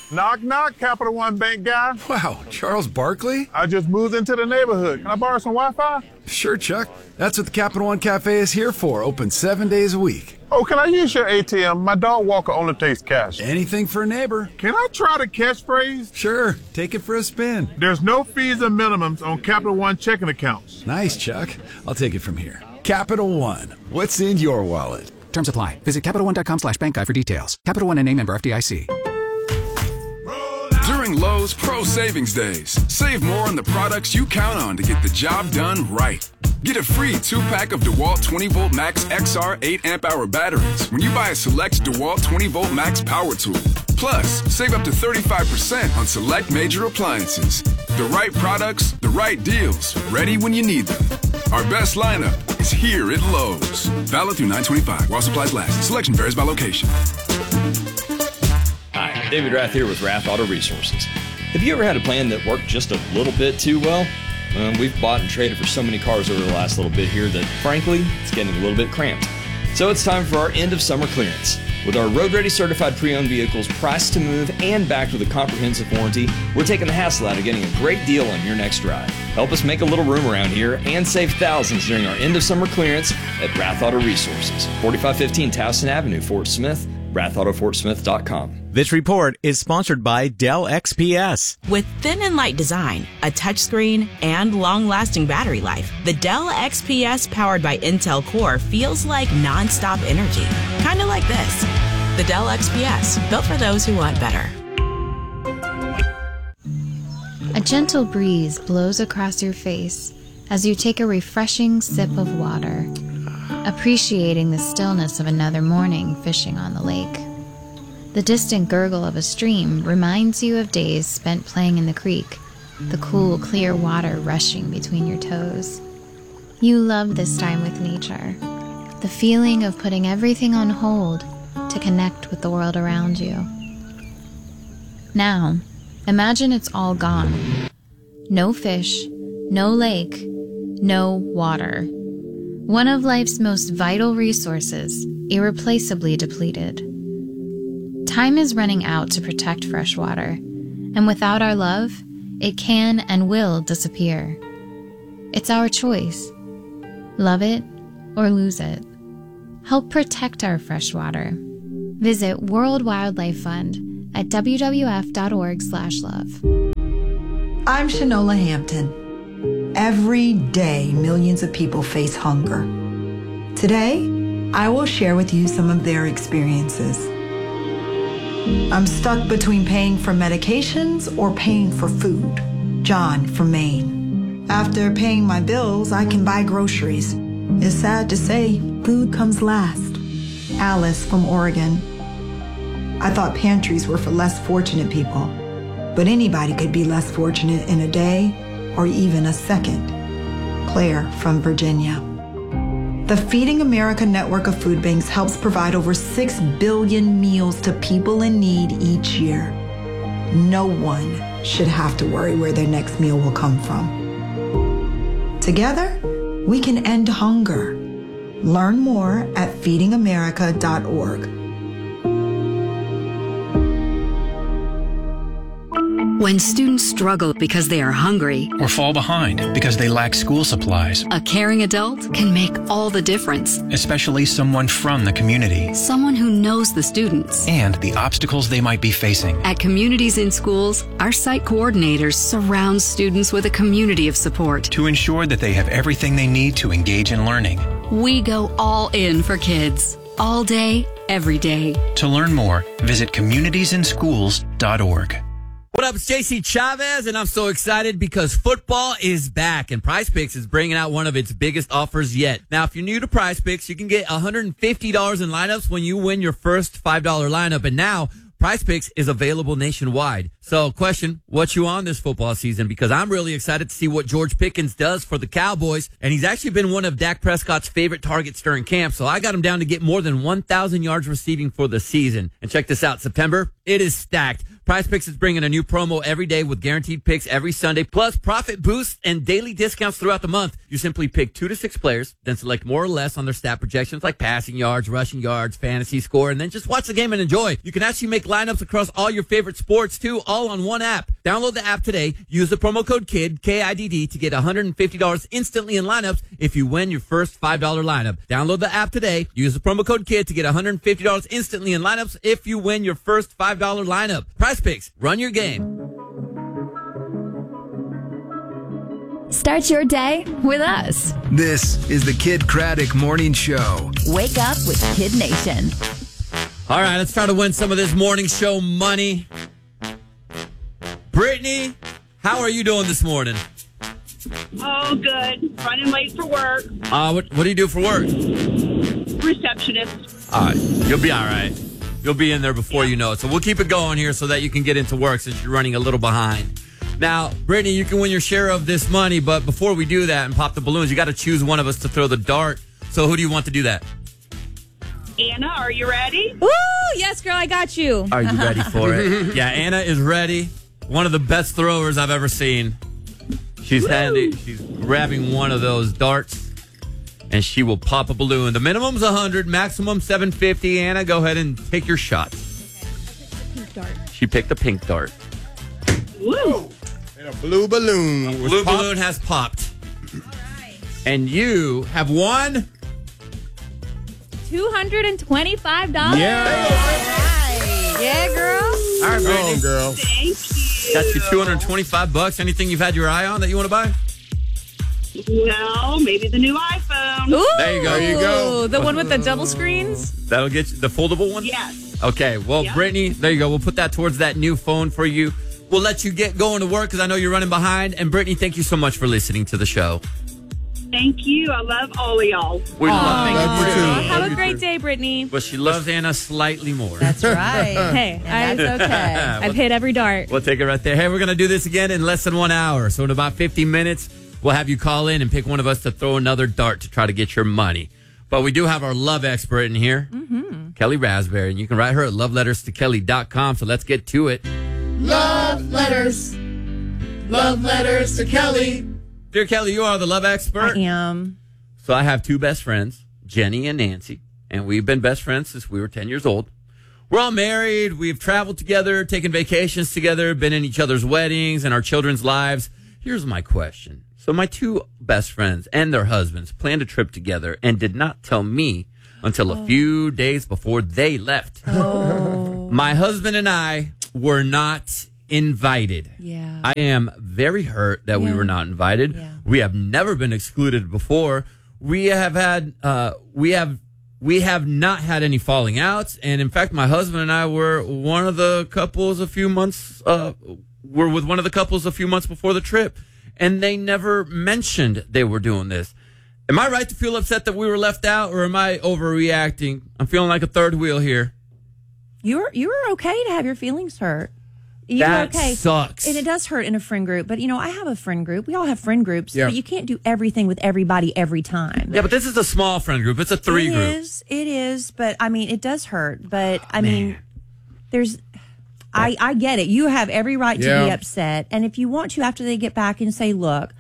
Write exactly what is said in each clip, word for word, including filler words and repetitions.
Knock, knock, Capital One Bank guy. Wow, Charles Barkley? I just moved into the neighborhood. Can I borrow some Wi-Fi? Sure, Chuck. That's what the Capital One Cafe is here for, open seven days a week. Oh, can I use your A T M? My dog Walker only takes cash. Anything for a neighbor. Can I try the catchphrase? Sure, take it for a spin. There's no fees or minimums on Capital One checking accounts. Nice, Chuck. I'll take it from here. Capital One, what's in your wallet? Terms apply. Visit CapitalOne.com slash bank guide for details. Capital One and a member F D I C. During Lowe's Pro Savings Days, save more on the products you count on to get the job done right. Get a free two-pack of DeWalt twenty volt Max X R eight amp hour batteries when you buy a select DeWalt twenty volt Max power tool. Plus, save up to thirty-five percent on select major appliances. The right products, the right deals, ready when you need them. Our best lineup is here at Lowe's. Valid through nine twenty-five while supplies last. Selection varies by location. Hi, David Rath here with Rath Auto Resources. Have you ever had a plan that worked just a little bit too well? Um, we've bought and traded for so many cars over the last little bit here that, frankly, it's getting a little bit cramped. So it's time for our end of summer clearance. With our road-ready certified pre-owned vehicles priced to move and backed with a comprehensive warranty, we're taking the hassle out of getting a great deal on your next drive. Help us make a little room around here and save thousands during our end of summer clearance at Rath Auto Resources, forty-five fifteen Towson Avenue, Fort Smith, rath auto fort smith dot com. This report is sponsored by Dell X P S. With thin and light design, a touchscreen, and long-lasting battery life, the Dell X P S powered by Intel Core feels like non-stop energy. Kind of like this. The Dell X P S, built for those who want better. A gentle breeze blows across your face as you take a refreshing sip of water, appreciating the stillness of another morning fishing on the lake. The distant gurgle of a stream reminds you of days spent playing in the creek, the cool, clear water rushing between your toes. You love this time with nature, the feeling of putting everything on hold to connect with the world around you. Now, imagine it's all gone. No fish, no lake, no water. One of life's most vital resources, irreplaceably depleted. Time is running out to protect fresh water, and without our love, it can and will disappear. It's our choice. Love it or lose it. Help protect our fresh water. Visit World Wildlife Fund at w w f dot org slash love. I'm Shanola Hampton. Every day, millions of people face hunger. Today, I will share with you some of their experiences. I'm stuck between paying for medications or paying for food. John from Maine. After paying my bills, I can buy groceries. It's sad to say, food comes last. Alice from Oregon. I thought pantries were for less fortunate people, but anybody could be less fortunate in a day or even a second. Claire from Virginia. The Feeding America network of food banks helps provide over six billion meals to people in need each year. No one should have to worry where their next meal will come from. Together, we can end hunger. Learn more at feeding america dot org. When students struggle because they are hungry or fall behind because they lack school supplies, a caring adult can make all the difference. Especially someone from the community. Someone who knows the students and the obstacles they might be facing. At Communities in Schools, our site coordinators surround students with a community of support to ensure that they have everything they need to engage in learning. We go all in for kids, all day, every day. To learn more, visit communities in schools dot org. What up, it's J C Chavez, and I'm so excited because football is back, and PrizePicks is bringing out one of its biggest offers yet. Now, if you're new to PrizePicks, you can get one hundred fifty dollars in lineups when you win your first five dollar lineup, and now PrizePicks is available nationwide. So, question, what you on this football season? Because I'm really excited to see what George Pickens does for the Cowboys, and he's actually been one of Dak Prescott's favorite targets during camp, so I got him down to get more than one thousand yards receiving for the season. And check this out, September, it is stacked. Prize Picks is bringing a new promo every day with guaranteed picks every Sunday, plus profit boosts and daily discounts throughout the month. You simply pick two to six players, then select more or less on their stat projections like passing yards, rushing yards, fantasy score, and then just watch the game and enjoy. You can actually make lineups across all your favorite sports, too, all on one app. Download the app today. Use the promo code KID, K I D D, to get one hundred fifty dollars instantly in lineups if you win your first five dollar lineup. Download the app today. Use the promo code KID to get one hundred fifty dollars instantly in lineups if you win your first five dollar lineup. Prize Picks. Run your game. Start your day with us. This is the Kid Craddock Morning Show. Wake up with Kid Nation. All right, let's try to win some of this morning show money. Brittany, how are you doing this morning? Oh, good. Running late for work. Uh, what, what do you do for work? Receptionist. All right, you'll be all right. You'll be in there before you know it. So we'll keep it going here so that you can get into work since you're running a little behind. Now, Brittany, you can win your share of this money, but before we do that and pop the balloons, you got to choose one of us to throw the dart. So who do you want to do that? Anna, are you ready? Woo! Yes, girl, I got you. Are you ready for it? Yeah, Anna is ready. One of the best throwers I've ever seen. She's handy. She's grabbing one of those darts, and she will pop a balloon. The minimum's one hundred, maximum seven fifty. Anna, go ahead and take your shot. Pink dart. She picked a pink dart. Woo! And a blue balloon. A blue balloon has popped. And you have won two hundred twenty-five dollars. Yeah. Yeah, girl. All right, Brittany. Oh, girl. Thank you. Got you two hundred twenty-five bucks. Anything you've had your eye on that you want to buy? Well, maybe the new iPhone. Ooh, There you go. There you go. The one with the double screens? That'll get you the foldable one? Yes. Okay, well, Yep. Brittany, there you go. We'll put that towards that new phone for you. We'll let you get going to work because I know you're running behind. And Brittany, thank you so much for listening to the show. Thank you. I love all of y'all. We love you. Love you too. Have Love a you great too. day, Brittany. But she loves Anna slightly more. That's right. Hey, I, That's okay. I've hit every dart. We'll take it right there. Hey, we're going to do this again in less than one hour. So in about fifty minutes, we'll have you call in and pick one of us to throw another dart to try to get your money. But we do have our love expert in here, mm-hmm. Kelly Raspberry. And you can write her at love letters to kelly dot com. So let's get to it. Love letters. Love letters to Kelly. Dear Kelly, you are the love expert. I am. So I have two best friends, Jenny and Nancy, and we've been best friends since we were ten years old. We're all married. We've traveled together, taken vacations together, been in each other's weddings and our children's lives. Here's my question. So my two best friends and their husbands planned a trip together and did not tell me until a few days before they left. Oh. My husband and I were not invited. Yeah. I am very hurt that we Yeah. were not invited. Yeah. We have never been excluded before. We have had, uh, we have, we have not had any falling outs. And in fact, my husband and I were one of the couples a few months, uh, were with one of the couples a few months before the trip. And they never mentioned they were doing this. Am I right to feel upset that we were left out, or am I overreacting? I'm feeling like a third wheel here. You were you were okay to have your feelings hurt. You That were okay. sucks. And it does hurt in a friend group. But, you know, I have a friend group. We all have friend groups. Yeah. But you can't do everything with everybody every time. Yeah, but this is a small friend group. It's a three It group. is. It is. But, I mean, it does hurt. But, I mean, there's... I, I get it. You have every right to Yeah. be upset. And if you want to, after they get back and say, look,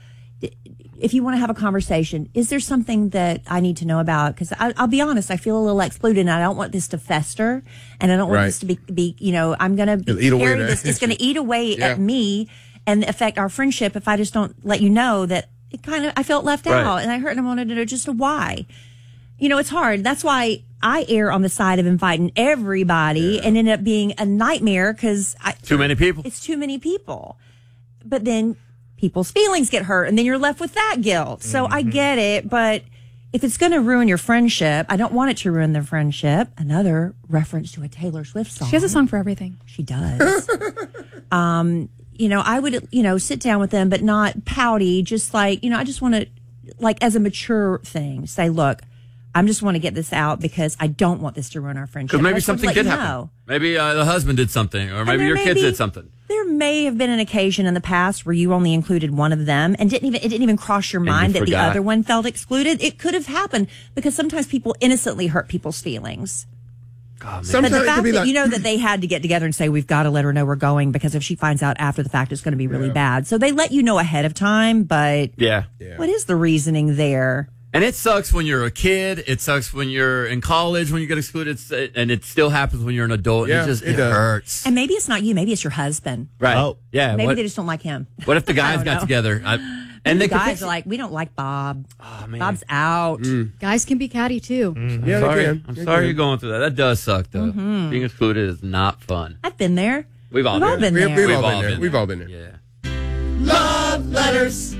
if you want to have a conversation, is there something that I need to know about? Because I'll be honest, I feel a little excluded, and I don't want this to fester, and I don't want Right. this to be, be you know, I'm going It'll to eat away carry at- this. It's going to eat away Yeah. at me and affect our friendship if I just don't let you know that it kind of, I felt left Right. out, and I hurt, and I wanted to know just why. You know, it's hard. That's why I err on the side of inviting everybody Yeah. and end up being a nightmare because Too many people. it's too many people. But then people's feelings get hurt and then you're left with that guilt. So I get it, but if it's going to ruin your friendship, I don't want it to ruin their friendship. Another reference to a Taylor Swift song. She has a song for everything. She does. um, you know, I would, you know, sit down with them, but not pouty, just like, you know, I just want to, like, as a mature thing, say, look, I just want to get this out because I don't want this to ruin our friendship. Because maybe I just want to something let did you happen. know. Maybe uh, the husband did something, or maybe there your may kids be- did something. There may have been an occasion in the past where you only included one of them and didn't even it didn't even cross your And you mind that the forgot. other one felt excluded. It could have happened because sometimes people innocently hurt people's feelings. But Sometimes the it fact could be that like, you know that they had to get together and say we've got to let her know we're going because if she finds out after the fact, it's going to be really Yeah. bad. So they let you know ahead of time. But Yeah. what is the reasoning there? And it sucks when you're a kid. It sucks when you're in college when you get excluded. It's- And it still happens when you're an adult. Yeah, it just it it does. hurts. And maybe it's not you. Maybe it's your husband. Right. Oh. Yeah. Maybe what, they just don't like him. what if the I guys don't got know. together? I, and And they the could guys fix are like, we don't like Bob. Oh, man. Bob's out. Guys can be catty too. I'm Yeah, they sorry. can. I'm They sorry can. you're going through that. That does suck, though. Mm-hmm. Being excluded is not fun. I've been there. We've all We've been all been we, there. we've, We've all all been there. been We've there. all been there. Yeah. Love letters.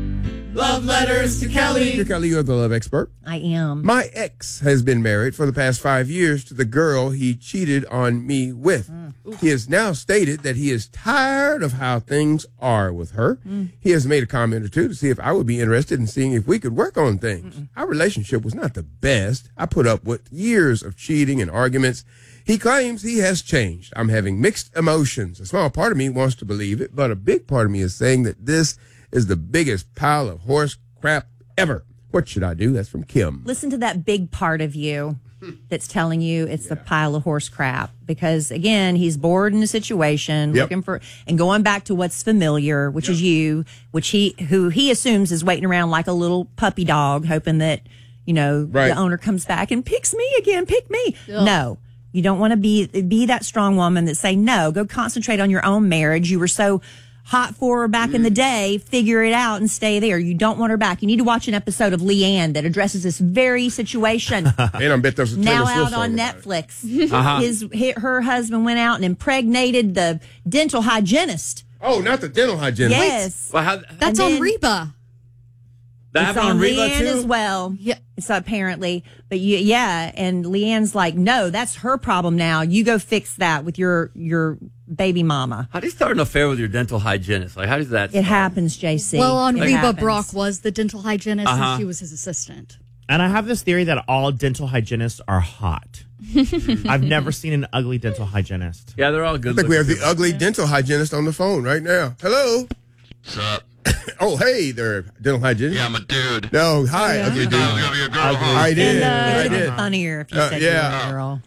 Love letters to Kelly. Dear Kelly, you're the love expert. I am. My ex has been married for the past five years to the girl he cheated on me with. He has now stated that he is tired of how things are with her. He has made a comment or two to see if I would be interested in seeing if we could work on things. Our relationship was not the best. I put up with years of cheating and arguments. He claims he has changed. I'm having mixed emotions. A small part of me wants to believe it, but a big part of me is saying that this is the biggest pile of horse crap ever. What should I do? That's from Kim. Listen to that big part of you that's telling you it's the pile of horse crap. Because again, he's bored in a situation, Yep. looking for and going back to what's familiar, which is you, which he who he assumes is waiting around like a little puppy dog, hoping that, you know, Right. the owner comes back and picks me again, pick me. No. You don't want to be be that strong woman that say, no, go concentrate on your own marriage. You were so hot for her back in the day, figure it out and stay there. You don't want her back. You need to watch an episode of Leanne that addresses this very situation. And I bet there's a Now Taylor Swift out song on about it. Netflix. Uh-huh. His, hi- her husband went out and impregnated the dental hygienist. Oh, not the dental hygienist. Yes. Well, how, That's And on then- Reba. that It's happened on on Reba, Leanne too? as well. Yeah. It's apparently, but you, yeah, and Leanne's like, no, that's her problem now. You go fix that with your your baby mama. How do you start an affair with your dental hygienist? Like, how does that It start? happens, J C. Well, on It Reba, happens. Brock was the dental hygienist Uh-huh. and she was his assistant. And I have this theory that all dental hygienists are hot. I've never seen an ugly dental hygienist. Yeah, they're all I good. think we have looking the ugly dental hygienist on the phone right now. Hello. What's up? Oh, hey there, dental hygienist. Yeah, I'm a dude. No, hi, Yeah. ugly You dude. thought I was gonna be a girl, huh? I did. And, uh, I It'd be did. funnier if you Uh, said yeah. you were a girl.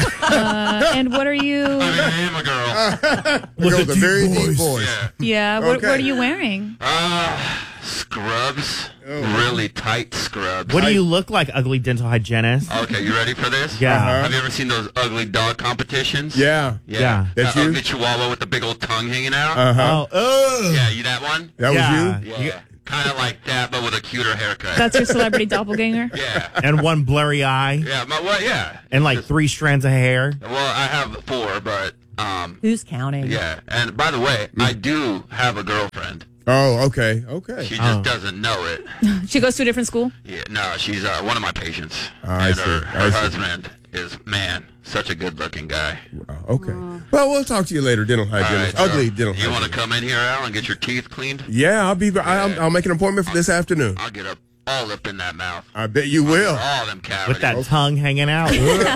Uh, and what are you? I mean, I am a girl. The girl with a very deep voice. Yeah. Yeah, what, Okay. what are you wearing? Uh, scrubs. Really tight scrubs. What do you look like, ugly dental hygienist? Okay, you ready for this? Yeah. Uh-huh. Have you ever seen those ugly dog competitions? Yeah. Yeah. Yeah. That's that you? ugly chihuahua with the big old tongue hanging out? Uh huh. Oh, ugh. Yeah, you that one? That Yeah. was you. Yeah. Kind of like that, but with a cuter haircut. That's your celebrity doppelganger? yeah. And one blurry eye, Yeah, my, well, yeah. and like three strands of hair. Well, I have four, but, um, Who's counting? yeah. And by the way, I do have a girlfriend. Oh, okay, okay. She just Oh. doesn't know it. She goes to a different school? Yeah, no, she's uh, one of my patients. Oh, I and see, her, I her see. husband is, man, such a good-looking guy. Oh, okay. Well, we'll talk to you later, dental All hygienist. right, so ugly dental You want to hygienist. come in here, Al, and get your teeth cleaned? Yeah, I'll be. I'll, I'll make an appointment for this afternoon. I'll get up all up in that mouth. I bet you will. All them cavities. With that tongue hanging out.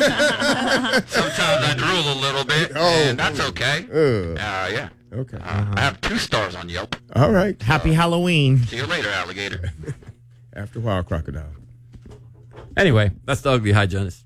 Sometimes I drool a little bit, Oh. and that's okay. Uh, Uh, yeah. okay. Uh, I have two stars on Yelp. All right. Happy Halloween. See you later, alligator. After a while, crocodile. Anyway, that's the ugly hygienist.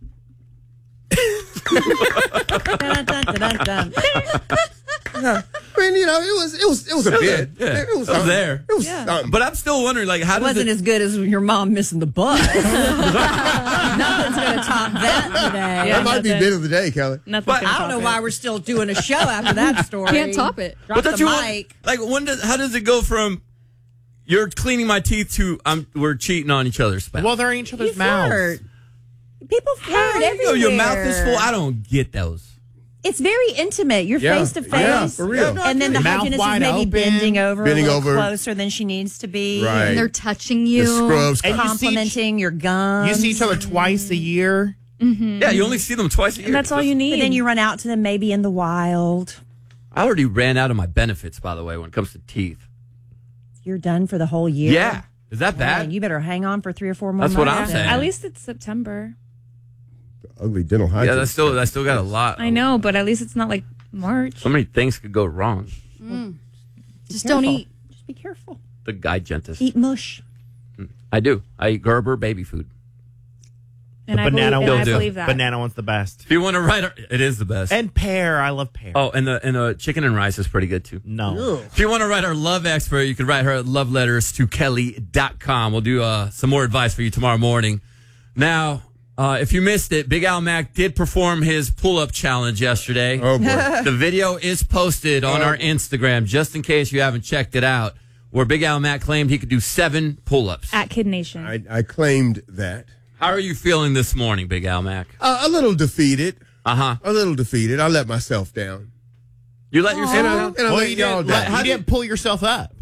Dun, dun, dun, dun, dun. I mean, you know, it was it was it was a bit. Yeah. It was, It was something. there. It was Yeah. something. But I'm still wondering, like, how It does wasn't it... as good as your mom missing the bus. Nothing's going to top that today. Yeah. that might be nothing. bit of the day, Kelly. Nothing's But gonna I don't know top why it. we're still doing a show after that story. Can't top it. Drop but the don't you want- mic. like, when does, how does it go from you're cleaning my teeth to I'm we're cheating on each other's spouse? Well, they're in each other's You mouths. flirt. People flirt How do you everywhere. know your mouth is full? I don't get those. It's very intimate. You're Yeah. face to Yeah, face. for real. And then the Mouth hygienist is wide maybe open. bending over Bending a little over. closer than she needs to be. Right. And they're touching you. The scrubs. And you see each- Complimenting your gums. You see each other twice a year. Yeah, you only see them twice a year. And that's all you need. But then you run out to them maybe in the wild. I already ran out of my benefits, by the way, when it comes to teeth. You're done for the whole year. Yeah. Is that Man, bad? you better hang on for three or four more That's months. what I'm saying. At least it's September. Ugly dental Yeah, hygienist. that's still that's still got a lot. I know, but at least it's not like March. So many things could go wrong. Just don't Careful. eat. Just be careful. The guy dentist. Eat mush. I do. I eat Gerber baby food. And the I banana believe, and one, I believe that. banana one's the best. If you want to write, our, it is the best. And pear, I love pear. Oh, and the and the chicken and rice is pretty good too. No. If you want to write our love expert, you can write her love letters to Kelly dot com. We'll do uh, some more advice for you tomorrow morning. Now, uh, if you missed it, Big Al Mac did perform his pull-up challenge yesterday. Oh, boy. The video is posted on Oh. our Instagram, just in case you haven't checked it out, where Big Al Mac claimed he could do seven pull-ups. At Kid Nation. I, I claimed that. How are you feeling this morning, Big Al Mac? Uh, a little defeated. Uh-huh. A little defeated. I let myself down. You let yourself And I, down? and I Well, let you y'all didn't, down. you didn't pull yourself up.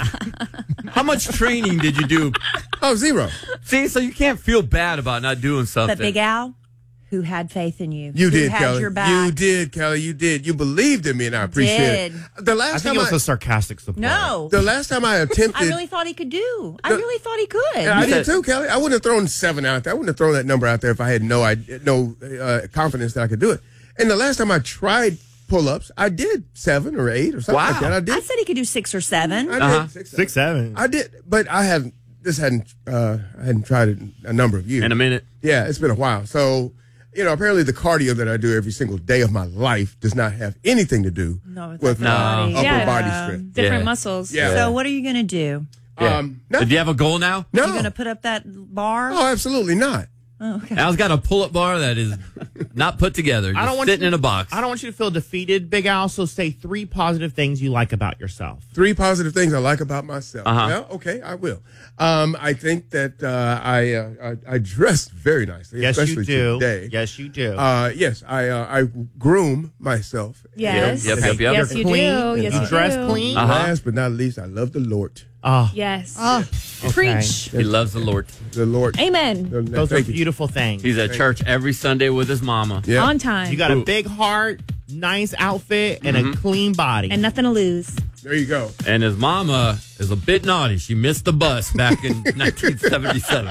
How much training did you do? Oh, zero. See, so you can't feel bad about not doing something. But Big Al, who had faith in you. You who did, had Kelly. your back. You did, Kelly. You did. You believed in me, and I appreciate Did. it. The last I think time it was a sarcastic support. No. the last time I attempted, I really thought he could do. I The- really thought he could. Yeah, I did too, Kelly. I wouldn't have thrown seven out there. I wouldn't have thrown that number out there if I had no idea, no uh, confidence that I could do it. And the last time I tried pull-ups, I did seven or eight or something Wow. like that. I did. I said he could do six or seven. I Uh-huh. did six, Six, seven. I did, but I hadn't. This hadn't. Uh, I hadn't tried it in a number of years. In a minute. Yeah, it's been a while. So, you know, apparently the cardio that I do every single day of my life does not have anything to do No, with with upper body. uh, upper Yeah. body strength. Different Yeah. muscles. Yeah. So what are you going to do? Yeah. Um, no, Did you have a goal now? no. You going to put up that bar? Oh, absolutely not. Oh, okay. Al's got a pull-up bar that is not put together. Just I don't want sitting you, in a box. I don't want you to feel defeated, Big Al. So say three positive things you like about yourself. Three positive things I like about myself. Uh-huh. Yeah, okay, I will. Um, I think that uh, I, uh, I I dress very nicely, Yes, you especially do. today. Yes, you do. Uh, yes, I uh, I groom myself. Yes. Yep, yep, yep. Yes, you Clean. do. Yes, You you dress do. clean. Uh-huh. Last but not least, I love the Lord. Oh, Yes. okay. Preach. He loves the Lord. The Lord. Amen. The- Those are thank you. beautiful things. He's at church every Sunday with his mama. Yeah. On time. You got a Ooh. big heart, nice outfit, and a clean body. and nothing to lose. There you go. And his mama is a bit naughty. She missed the bus back in nineteen seventy-seven.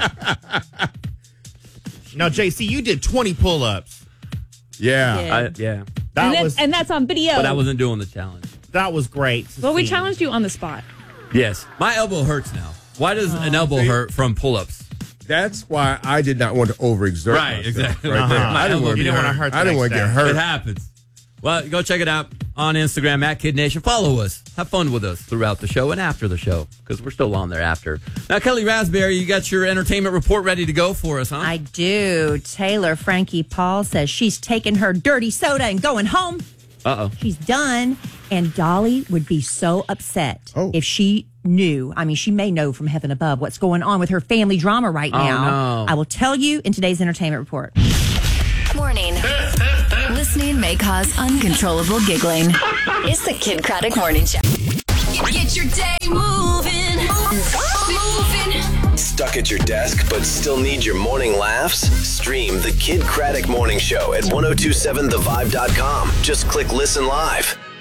Now, J C, you did twenty pull-ups. Yeah. Yeah. I, yeah. That and, then- was and that's on video. But I wasn't doing the challenge. that was great. to well, we see. challenged you on the spot. Yes. My elbow hurts now. Why does an elbow See? hurt from pull-ups? That's why I did not want to overexert Right, myself. exactly. Right there. Uh-huh. I didn't want You to didn't get wanna hurt. hurt the I didn't next want to get day. hurt. It happens. Well, go check it out on Instagram at Kid Nation. Follow us. Have fun with us throughout the show and after the show because we're still on there after. Now, Kelly Raspberry, you got your entertainment report ready to go for us, huh? I do. Taylor Frankie Paul says she's taking her dirty soda and going home. Uh-oh. She's done. And Dolly would be so upset Oh. if she knew. I mean, she may know from heaven above what's going on with her family drama right Oh, now. no. I will tell you in today's entertainment report. Morning. Listening may cause uncontrollable giggling. It's the Kid Craddock Morning Show. Get your day moving. Moving. Stuck at your desk but still need your morning laughs? Stream the Kid Craddock Morning Show at ten twenty-seven the vibe dot com. Just click listen live.